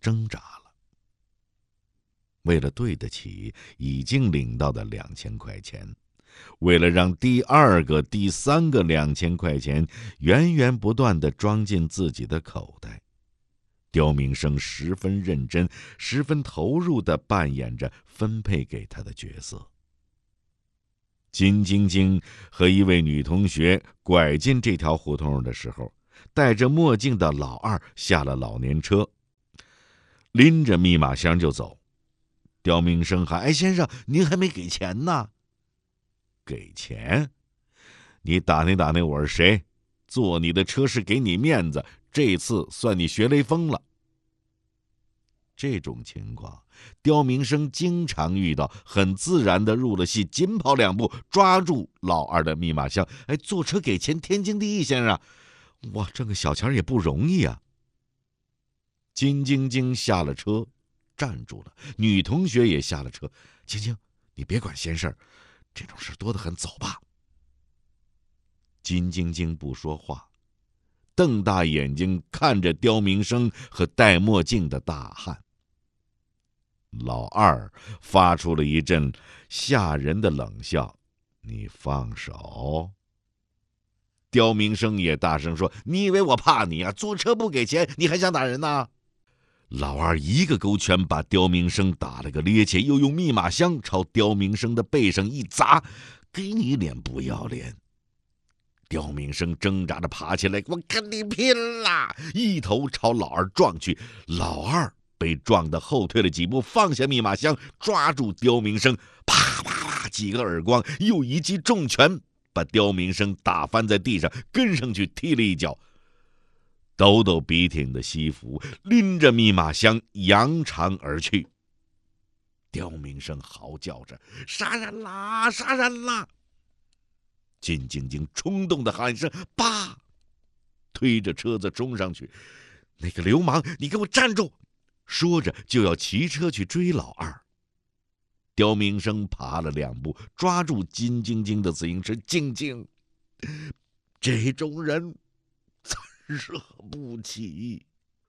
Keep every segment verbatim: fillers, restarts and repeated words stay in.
挣扎了。为了对得起已经领到的两千块钱，为了让第二个、第三个两千块钱源源不断地装进自己的口袋，刁明生十分认真、十分投入地扮演着分配给他的角色。金晶晶和一位女同学拐进这条胡同的时候，戴着墨镜的老二下了老年车，拎着密码箱就走。刁明生喊：“哎，先生，您还没给钱呢。”“给钱？你打听打听我是谁？坐你的车是给你面子，这次算你学雷锋了。”这种情况，刁明生经常遇到，很自然地入了戏，紧跑两步，抓住老二的密码箱。“哎，坐车给钱，天经地义，先生。哇，挣个小钱也不容易啊。”金晶晶下了车，站住了，女同学也下了车。“晶晶，你别管闲事儿，这种事多得很，走吧。”金晶晶不说话，瞪大眼睛看着刁明生和戴墨镜的大汉。老二发出了一阵吓人的冷笑：“你放手。”刁明生也大声说：“你以为我怕你啊？坐车不给钱，你还想打人呢？”老二一个勾拳把刁明生打了个趔趄，又用密码箱朝刁明生的背上一砸：“给你脸不要脸！”刁明生挣扎着爬起来：“我跟你拼了！”一头朝老二撞去。老二被撞得后退了几步，放下密码箱，抓住刁明生，啪啪啪几个耳光，又一记重拳把刁明生打翻在地上，跟上去踢了一脚。抖抖笔挺的西服拎着密码箱扬长而去。刁明生嚎叫着：“杀人啦！杀人啦！”金晶晶冲动的喊一声：“爸！”推着车子冲上去。“那个流氓，你给我站住！”说着就要骑车去追老二。刁明生爬了两步，抓住金晶晶的自行车：“晶晶，这种人惹不起。”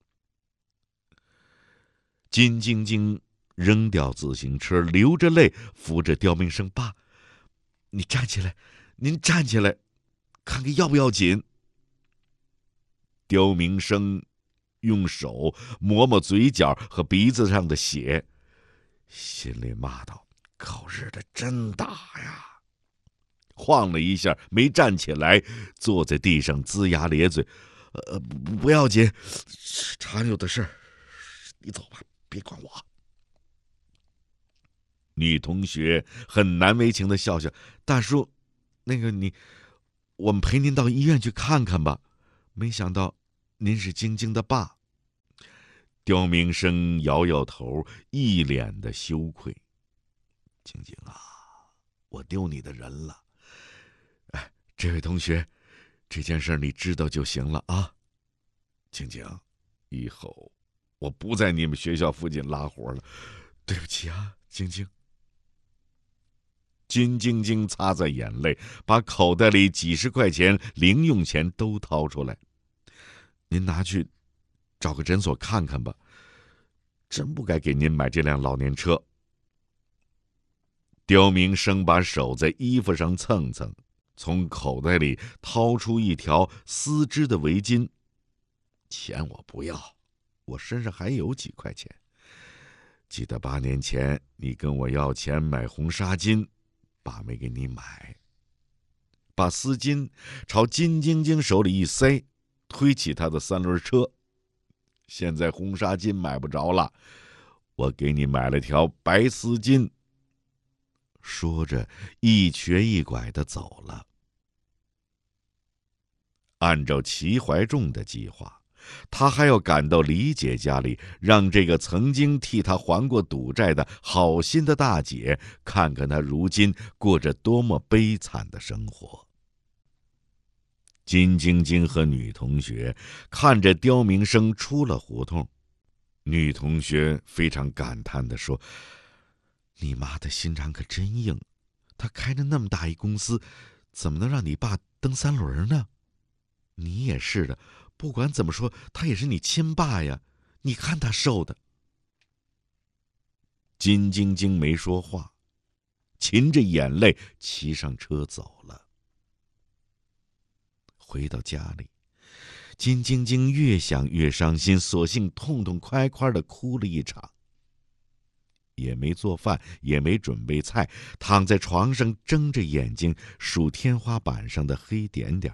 金晶晶扔掉自行车，流着泪扶着刁明生：“爸，你站起来，您站起来，看看要不要紧。”刁明生用手抹抹嘴角和鼻子上的血，心里骂道：“狗日的真大呀！”晃了一下没站起来，坐在地上龇牙咧嘴：“呃，不要紧，常有的事，你走吧，别管我。”女同学很难为情的笑笑：“大叔，那个你，我们陪您到医院去看看吧。没想到您是晶晶的爸。”刁明生摇摇头，一脸的羞愧：“晶晶啊，我丢你的人了。哎，这位同学，这件事你知道就行了啊。晶晶，以后我不在你们学校附近拉活了，对不起啊，晶晶。”金晶晶擦擦眼泪，把口袋里几十块钱零用钱都掏出来：“您拿去找个诊所看看吧，真不该给您买这辆老年车。”刁明生把手在衣服上蹭蹭，从口袋里掏出一条丝织的围巾：“钱我不要，我身上还有几块钱。记得八年前你跟我要钱买红纱巾，爸没给你买。”把丝巾朝金晶晶手里一塞，推起他的三轮车：“现在红纱巾买不着了，我给你买了条白丝巾。”说着一瘸一拐地走了。按照齐怀仲的计划，他还要赶到李姐家里，让这个曾经替他还过赌债的好心的大姐看看他如今过着多么悲惨的生活。金晶晶和女同学看着刁明生出了胡同，女同学非常感叹地说：“你妈的心肠可真硬，她开着那么大一公司，怎么能让你爸蹬三轮呢？你也是的，不管怎么说，他也是你亲爸呀，你看他受的。” 金晶晶没说话，噙着眼泪骑上车走了。回到家里，金晶晶越想越伤心，索性痛痛快快地哭了一场。也没做饭，也没准备菜，躺在床上睁着眼睛数天花板上的黑点点。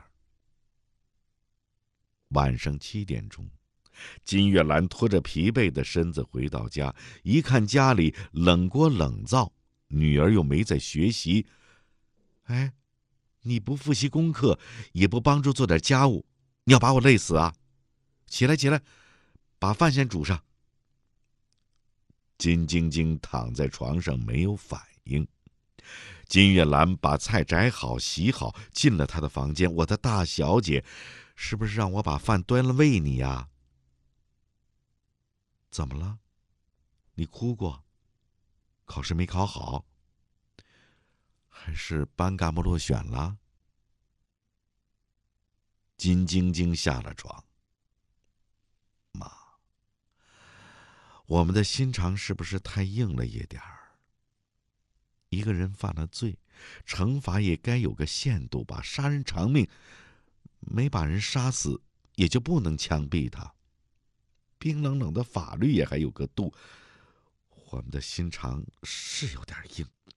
晚上七点钟，金月兰拖着疲惫的身子回到家，一看家里冷锅冷灶，女儿又没在学习。哎，你不复习功课，也不帮助做点家务，你要把我累死啊！起来起来，把饭先煮上。金晶晶躺在床上没有反应。金月兰把菜摘好洗好，进了她的房间。我的大小姐，是不是让我把饭端了喂你呀？怎么了？你哭过？考试没考好？还是班干部落选了？金晶晶下了床。妈，我们的心肠是不是太硬了一点儿？一个人犯了罪，惩罚也该有个限度吧。杀人偿命，没把人杀死，也就不能枪毙他。冰冷冷的法律也还有个度。我们的心肠是有点硬。